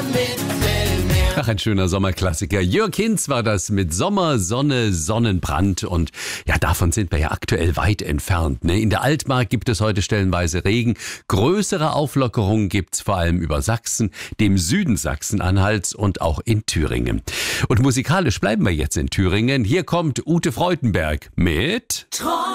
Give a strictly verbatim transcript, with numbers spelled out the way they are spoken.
Mittelmeer. Ach, ein schöner Sommerklassiker. Jörg Hinz war das mit Sommer, Sonne, Sonnenbrand. Und ja, davon sind wir ja aktuell weit entfernt. Ne? In der Altmark gibt es heute stellenweise Regen. Größere Auflockerungen gibt's vor allem über Sachsen, dem Süden Sachsen-Anhalts und auch in Thüringen. Und musikalisch bleiben wir jetzt in Thüringen. Hier kommt Ute Freudenberg mit...